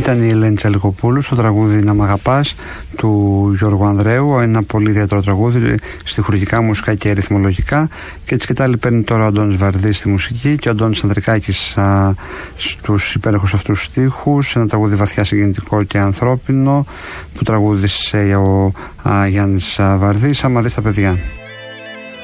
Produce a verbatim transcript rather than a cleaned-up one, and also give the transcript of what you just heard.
Ήταν η Ελένη Τσαλικοπούλου στο τραγούδι «Να μ' αγαπάς» του Γιώργου Ανδρέου, ένα πολύ ιδιαίτερο τραγούδι, στιχουργικά, μουσικά και ρυθμολογικά. Και έτσι και τα άλλη παίρνει τώρα ο Αντώνης Βαρδής στη μουσική και ο Αντώνης Ανδρικάκης α, στους υπέροχους αυτούς στίχους. Ένα τραγούδι βαθιά συγκινητικό και ανθρώπινο που τραγούδισε ο α, Γιάννης Βαρδής. Άμα δεις τα παιδιά.